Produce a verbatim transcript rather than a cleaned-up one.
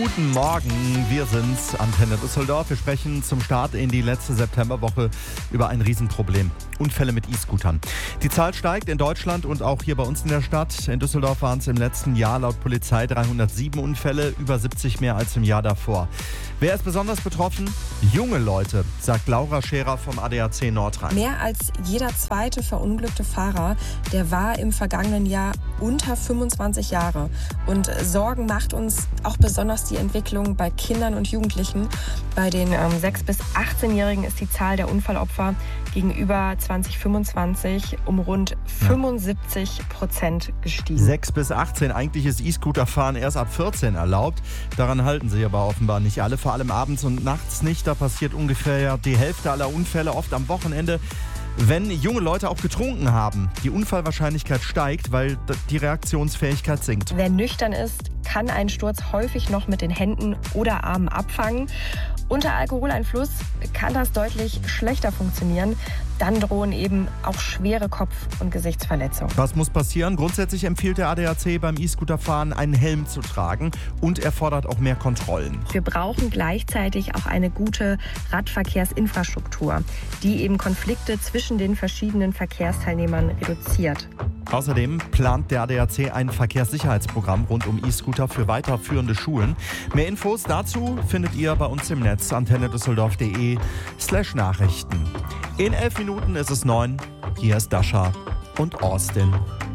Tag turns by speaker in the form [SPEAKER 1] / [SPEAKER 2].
[SPEAKER 1] Guten Morgen, wir sind's, Antenne Düsseldorf. Wir sprechen zum Start in die letzte Septemberwoche über ein Riesenproblem. Unfälle mit E-Scootern. Die Zahl steigt in Deutschland und auch hier bei uns in der Stadt. In Düsseldorf waren es im letzten Jahr laut Polizei dreihundertsieben Unfälle, über siebzig mehr als im Jahr davor. Wer ist besonders betroffen? Junge Leute, sagt Laura Scherer vom A D A C Nordrhein.
[SPEAKER 2] Mehr als jeder zweite verunglückte Fahrer, der war im vergangenen Jahr unter fünfundzwanzig Jahre. Und Sorgen macht uns auch besonders die Entwicklung bei Kindern und Jugendlichen. Bei den ähm, sechs- bis achtzehnjährigen ist die Zahl der Unfallopfer gegenüber zwanzig fünfundzwanzig um rund fünfundsiebzig Prozent gestiegen.
[SPEAKER 1] sechs bis achtzehn, eigentlich ist E-Scooter-Fahren erst ab vierzehn erlaubt. Daran halten sich aber offenbar nicht alle, vor allem abends und nachts nicht. Da passiert ungefähr die Hälfte aller Unfälle, oft am Wochenende. Wenn junge Leute auch getrunken haben, die Unfallwahrscheinlichkeit steigt, weil die Reaktionsfähigkeit sinkt.
[SPEAKER 2] Wer nüchtern ist, kann einen Sturz häufig noch mit den Händen oder Armen abfangen. Unter Alkoholeinfluss kann das deutlich schlechter funktionieren. Dann drohen eben auch schwere Kopf- und Gesichtsverletzungen.
[SPEAKER 1] Was muss passieren? Grundsätzlich empfiehlt der A D A C beim E-Scooterfahren einen Helm zu tragen und er fordert auch mehr Kontrollen.
[SPEAKER 2] Wir brauchen gleichzeitig auch eine gute Radverkehrsinfrastruktur, die eben Konflikte zwischen den verschiedenen Verkehrsteilnehmern reduziert.
[SPEAKER 1] Außerdem plant der A D A C ein Verkehrssicherheitsprogramm rund um E-Scooter für weiterführende Schulen. Mehr Infos dazu findet ihr bei uns im Netz antennedüsseldorf.de slash Nachrichten. In elf Minuten ist es neun. Hier ist Dasha und Austin.